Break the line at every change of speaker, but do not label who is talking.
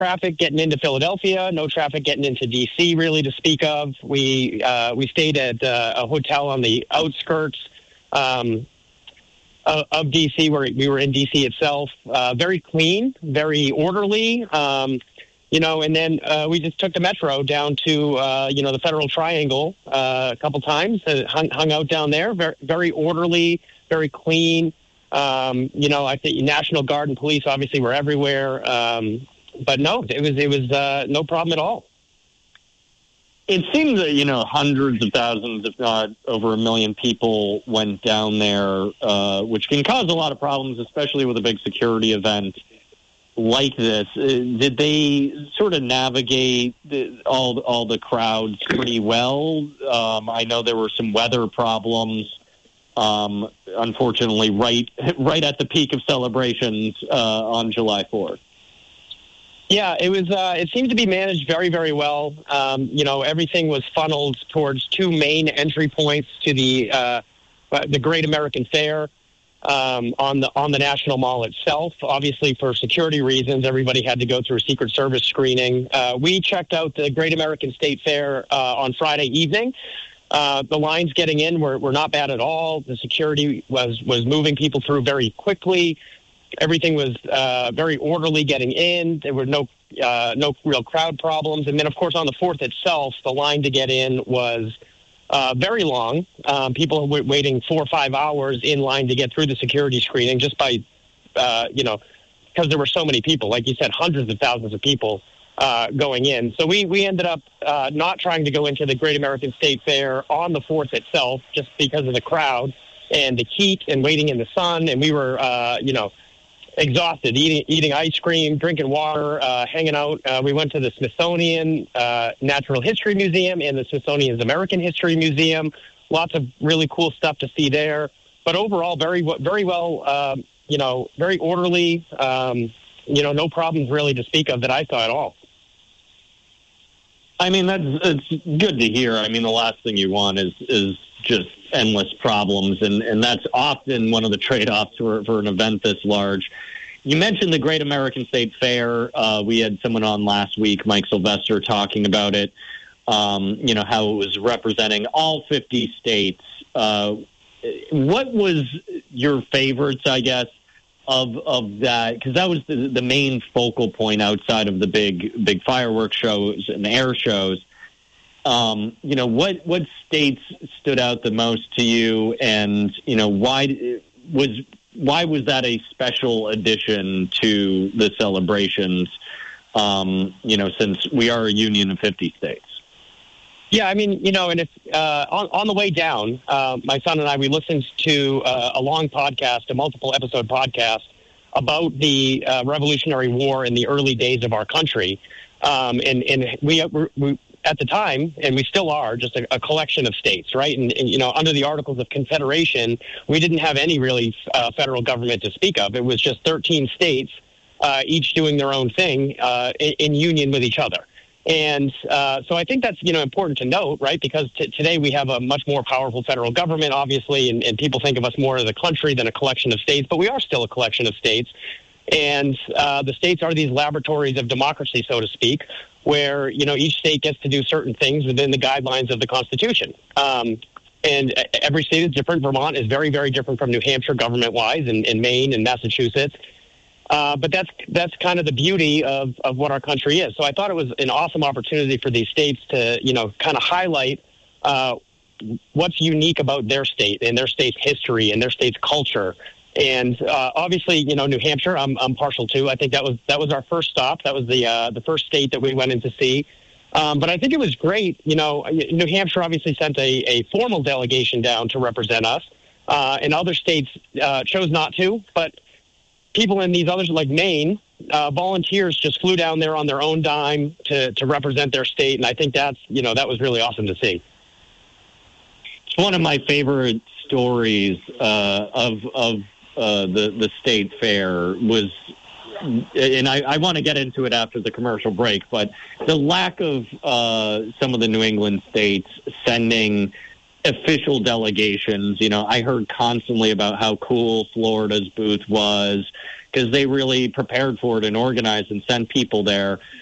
traffic getting into Philadelphia, no traffic getting into D.C. really to speak of. We stayed at a hotel on the outskirts of D.C. where we were in D.C. itself. Very clean, very orderly. And then we just took the metro down to, the Federal Triangle a couple times, hung out down there. Very, very orderly, very clean. I think National Guard and police obviously were everywhere. But no, it was no problem at all.
It seems that, hundreds of thousands, if not over 1 million people went down there, which can cause a lot of problems, especially with a big security event like this. Did they sort of navigate all the crowds pretty well? I know there were some weather problems, unfortunately, right at the peak of celebrations on July 4th.
Yeah, it was. It seemed to be managed very, very well. Everything was funneled towards two main entry points to the Great American Fair on the National Mall itself. Obviously, for security reasons, everybody had to go through a Secret Service screening. We checked out the Great American State Fair on Friday evening. The lines getting in were not bad at all. The security was moving people through very quickly. Everything was very orderly getting in. There were no real crowd problems. And then, of course, on the 4th itself, the line to get in was very long. People were waiting 4 or 5 hours in line to get through the security screening just by, because there were so many people. Like you said, hundreds of thousands of people going in. So we ended up not trying to go into the Great American State Fair on the 4th itself just because of the crowd and the heat and waiting in the sun. And we were, exhausted, eating ice cream, drinking water, hanging out. We went to the Smithsonian Natural History Museum and the Smithsonian's American History Museum. Lots of really cool stuff to see there. But overall, very well, very orderly. No problems really to speak of that I saw at all.
I mean, it's good to hear. I mean, the last thing you want is just endless problems, and that's often one of the trade-offs for an event this large. You mentioned the Great American State Fair. We had someone on last week, Mike Sylvester, talking about it, how it was representing all 50 states. What was your favorites, I guess, of that? Because that was the main focal point outside of the big fireworks shows and air shows. What states stood out the most to you, and why was that a special addition to the celebrations? Since we are a union of 50 states.
Yeah, I mean, and if on the way down, my son and I, we listened to a long podcast, a multiple episode podcast about the Revolutionary War in the early days of our country, and we at the time, and we still are, just a collection of states, right? And under the Articles of Confederation, we didn't have any really federal government to speak of. It was just 13 states, each doing their own thing in union with each other. And so I think that's, important to note, right? Because today we have a much more powerful federal government, obviously, and people think of us more as a country than a collection of states, but we are still a collection of states. And the states are these laboratories of democracy, so to speak, where, each state gets to do certain things within the guidelines of the Constitution. And every state is different. Vermont is very, very different from New Hampshire government-wise, and Maine and Massachusetts. But that's kind of the beauty of what our country is. So I thought it was an awesome opportunity for these states to, kind of highlight what's unique about their state and their state's history and their state's culture. And obviously, New Hampshire, I'm partial to. I think that was our first stop. That was the first state that we went in to see. But I think it was great. New Hampshire obviously sent a formal delegation down to represent us, and other states chose not to. But people in these others, like Maine, volunteers just flew down there on their own dime to represent their state, and I think that was really awesome to see.
It's one of my favorite stories of the state fair was, and I want to get into it after the commercial break, but the lack of some of the New England states sending official delegations. I heard constantly about how cool Florida's booth was. because they really prepared for it and organized and sent people there.